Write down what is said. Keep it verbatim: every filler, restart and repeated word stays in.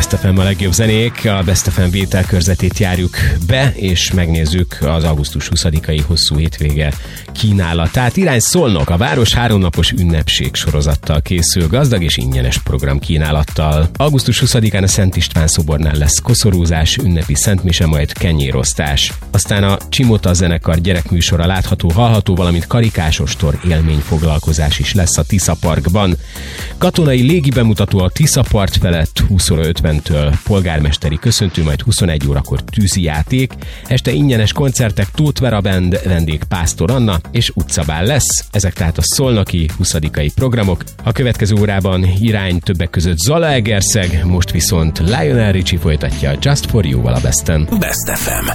Best ef em a legjobb zenék, a Best ef em vételkörzetét járjuk be, és megnézzük az augusztus huszadikai hosszú hétvége kínálatát. Irány Szolnok, a város háromnapos ünnepség sorozattal készül, gazdag és ingyenes program kínálattal. augusztus huszadikán a Szent István szobornál lesz koszorúzás, ünnepi szentmise, majd kenyérosztás. Aztán a Csimota zenekar gyerekműsora látható-hallható, valamint karikásostor élményfoglalkozás is lesz a Tisza Parkban. Katonai légi bemutató a Tisza part felett húsz óra ötventől, polgármesteri köszöntő, majd huszonegy órakor tűzijáték, este ingyenes koncertek, Tóth Vera Band, vendég Pásztor Anna és utcabál lesz. Ezek tehát a szolnoki huszadikai programok. A következő órában irány többek között Zalaegerszeg, most viszont Lionel Richie folytatja Just For You-val a Besten. Best ef em.